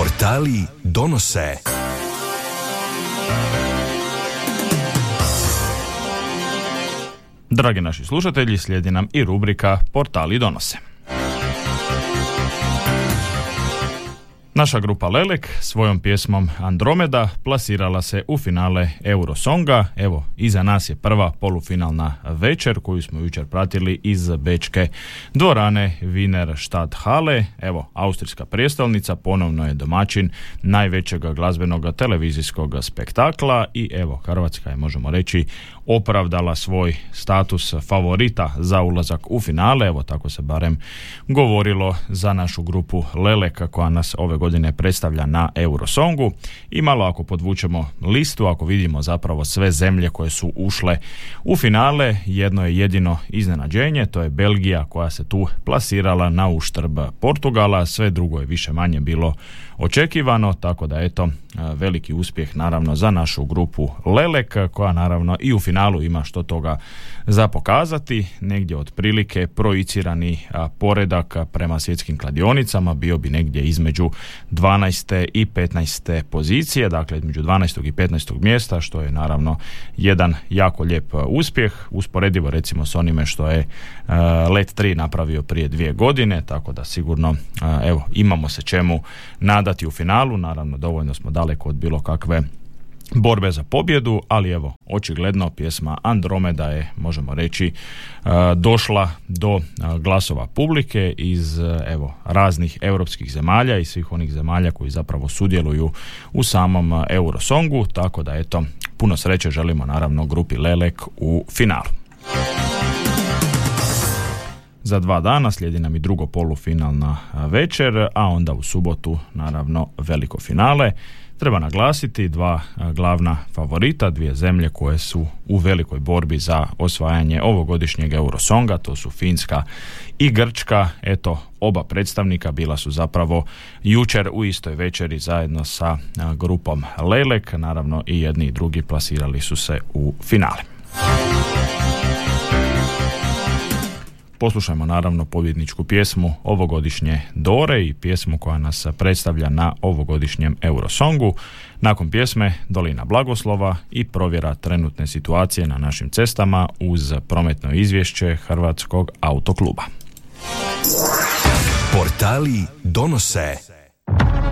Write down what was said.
Portali donose. Dragi naši slušatelji, slijedi nam i rubrika Portali donose. Naša grupa Lelek svojom pjesmom Andromeda plasirala se u finale Eurosonga. Evo, iza nas je prva polufinalna večer koju smo jučer pratili iz bečke dvorane Wiener Stadthalle. Evo, austrijska prijestolnica ponovno je domaćin najvećeg glazbenog televizijskog spektakla i evo, Hrvatska je, možemo reći, opravdala svoj status favorita za ulazak u finale. Evo, tako se barem govorilo za našu grupu Lelek koja nas ove godine predstavlja na Eurosongu. I malo ako podvučemo listu, ako vidimo zapravo sve zemlje koje su ušle u finale, jedno je jedino iznenađenje, to je Belgija koja se tu plasirala na uštrb Portugala, sve drugo je više manje bilo očekivano, tako da eto, veliki uspjeh naravno za našu grupu Lelek koja naravno i u finalu ima što toga za pokazati. Negdje otprilike projicirani poredak prema svjetskim kladionicama bio bi negdje između 12. i 15. pozicije, dakle između 12. i 15. mjesta, što je naravno jedan jako lijep uspjeh, usporedivo recimo s onime što je Let 3 napravio prije 2 godine, tako da sigurno evo, imamo se čemu nadati u finalu. Naravno, dovoljno smo daleko od bilo kakve borbe za pobjedu, ali evo, očigledno pjesma Andromeda je, možemo reći, došla do glasova publike iz evo, raznih europskih zemalja i svih onih zemalja koji zapravo sudjeluju u samom Eurosongu, tako da eto, puno sreće želimo naravno grupi Lelek u finalu. Za 2 dana slijedi nam i drugo polufinalna večer, a onda u subotu naravno veliko finale. Treba naglasiti 2 glavna favorita, 2 zemlje koje su u velikoj borbi za osvajanje ovogodišnjeg Eurosonga, to su Finska i Grčka. Eto, oba predstavnika bila su zapravo jučer u istoj večeri zajedno sa grupom Lelek, naravno i jedni i drugi plasirali su se u finale. Poslušajmo naravno pobjedničku pjesmu ovogodišnje Dore i pjesmu koja nas predstavlja na ovogodišnjem Eurosongu. Nakon pjesme Dolina blagoslova i provjera trenutne situacije na našim cestama uz prometno izvješće Hrvatskog autokluba. Portali donose.